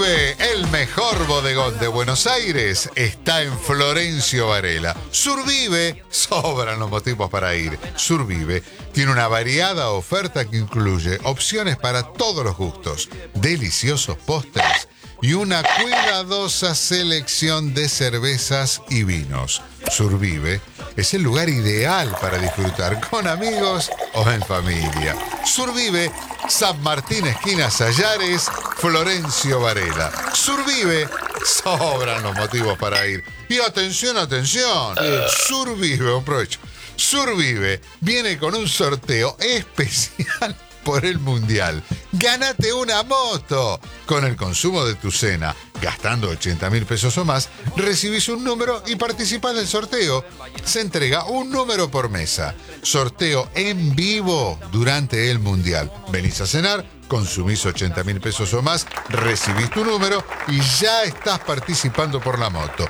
Survive, el mejor bodegón de Buenos Aires, está en Florencio Varela. Survive, sobran los motivos para ir. Survive tiene una variada oferta que incluye opciones para todos los gustos, deliciosos postres y una cuidadosa selección de cervezas y vinos. Survive es el lugar ideal para disfrutar con amigos o en familia. Survive, San Martín, esquina Sallares, Florencio Varela. Survive, sobran los motivos para ir. Y atención, atención, Survive, aprovecho. Survive viene con un sorteo especial por el Mundial. Gánate una moto. Con el consumo de tu cena, gastando 80.000 pesos o más, recibís un número y participás del sorteo. Se entrega un número por mesa. Sorteo en vivo durante el Mundial. Venís a cenar, consumís 80.000 pesos o más, recibís tu número y ya estás participando por la moto.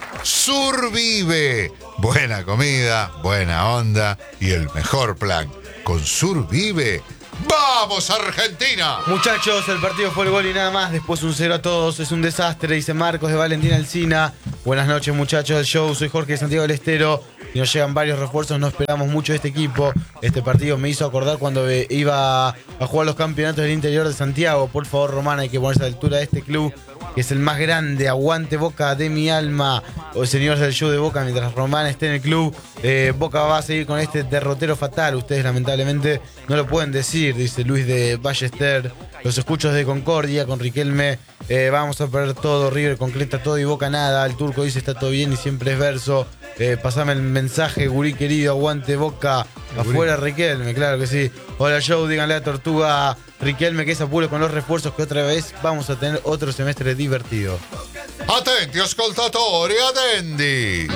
Survive. Buena comida, buena onda y el mejor plan. Con Survive. ¡Vamos, Argentina! Muchachos, el partido fue el gol y nada más. Después un 0 a todos. Es un desastre, dice Marcos de Valentina Alsina. Buenas noches, muchachos del show. Soy Jorge de Santiago del Estero. Y nos llegan varios refuerzos. No esperamos mucho de este equipo. Este partido me hizo acordar cuando iba a jugar los campeonatos del interior de Santiago. Por favor, Román, hay que ponerse a la altura de este club, que es el más grande. Aguante Boca de mi alma. O señores del show de Boca, mientras Román esté en el club, Boca va a seguir con este derrotero fatal. Ustedes lamentablemente no lo pueden decir, dice Luis de Ballester. Los escuchos de Concordia con Riquelme. Vamos a perder todo. River concreta todo y Boca nada. El turco dice está todo bien y siempre es verso. Pasame el mensaje, gurí querido. Aguante Boca. Afuera Riquelme, claro que sí. Hola Joe, díganle a Tortuga Riquelme que se apure con los refuerzos, que otra vez vamos a tener otro semestre divertido. Attenti ascoltatori, attendi.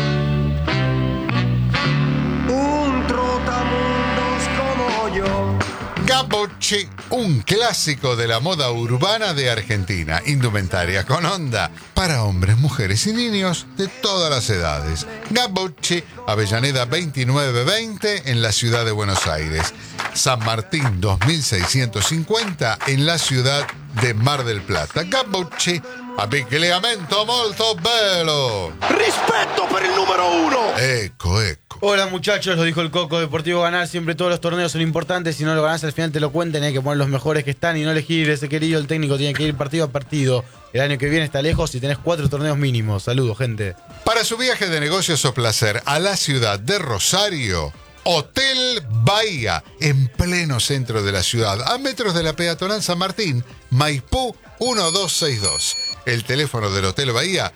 Un trotamundos como yo. Gabocci, un clásico de la moda urbana de Argentina. Indumentaria con onda para hombres, mujeres y niños de todas las edades. Gabocci, Avellaneda 2920 en la ciudad de Buenos Aires. San Martín 2650 en la ciudad de Mar del Plata. Gabocci, abbigliamento molto bello. Rispetto per il numero 1. Ecco. Hola muchachos, lo dijo el Coco. Deportivo ganar, siempre todos los torneos son importantes. Si no lo ganás al final te lo cuentan. Hay que poner los mejores que están y no elegir ese querido. El técnico tiene que ir partido a partido. El año que viene está lejos y tenés 4 torneos mínimos. Saludos, gente. Para su viaje de negocios o placer a la ciudad de Rosario, Hotel Bahía, en pleno centro de la ciudad, a metros de la peatonal San Martín, Maipú 1262. El teléfono del Hotel Bahía,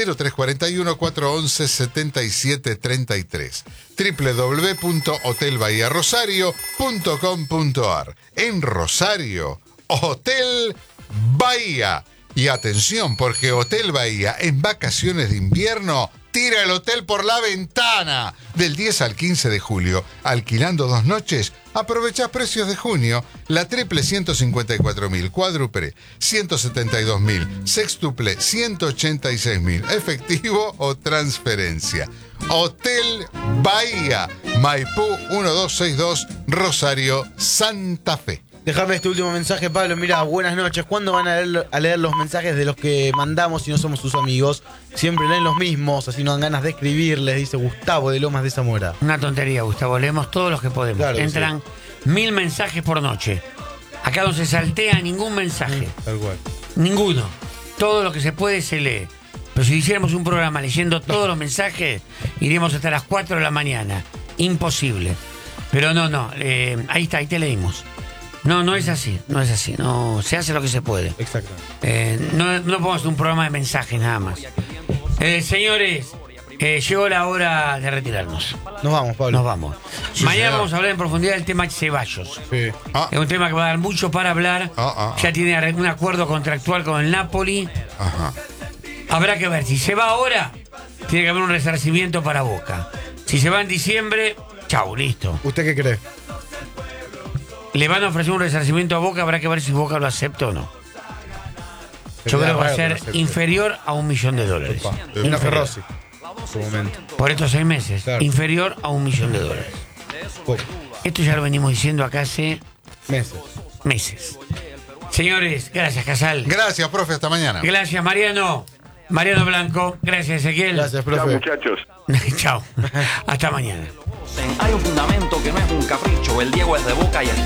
0341-411-7733. www.hotelbahiarosario.com.ar. En Rosario, Hotel Bahía. Y atención, porque Hotel Bahía en vacaciones de invierno tira el hotel por la ventana. Del 10 al 15 de julio, alquilando 2 noches, aprovechás precios de junio. La triple 154.000, cuádruple 172.000, sextuple 186.000, efectivo o transferencia. Hotel Bahía, Maipú 1262, Rosario, Santa Fe. Déjame este último mensaje, Pablo. Mira, buenas noches. ¿Cuándo van a leer los mensajes de los que mandamos si no somos sus amigos? Siempre leen los mismos, así no dan ganas de escribirles, dice Gustavo de Lomas de Zamora. Una tontería, Gustavo. Leemos todos los que podemos. Claro, entran 1000 mensajes por noche. Acá no se saltea ningún mensaje. Tal cual. Ninguno. Todo lo que se puede se lee. Pero si hiciéramos un programa leyendo todos los mensajes, iríamos hasta las 4 de la mañana. Imposible. Pero no. Ahí está, ahí te leímos. No es así. No, se hace lo que se puede. Exacto. No podemos hacer un programa de mensajes nada más. Señores, llegó la hora de retirarnos. Nos vamos, Pablo. Nos vamos. Sí, Mañana señor. vamos a hablar en profundidad del tema Ceballos. Sí. Es un tema que va a dar mucho para hablar. Ya tiene un acuerdo contractual con el Napoli. Ajá. Habrá que ver. Si se va ahora, tiene que haber un resarcimiento para Boca. Si se va en diciembre, chau, listo. ¿Usted qué cree? Le van a ofrecer un resarcimiento a Boca, habrá que ver si Boca lo acepta o no. Yo creo que va a ser inferior a $1 millón. Una Ferrosi. En su momento. Por estos 6 meses. Claro. Inferior a $1 millón. Poco. Esto ya lo venimos diciendo acá hace Meses. meses. Señores, gracias, Casal. Gracias, profe, hasta mañana. Gracias, Mariano. Mariano Blanco. Gracias, Ezequiel. Gracias, Chao, profe. muchachos. Chao. Hasta mañana. Hay un fundamento que no es un capricho. El Diego es de Boca y está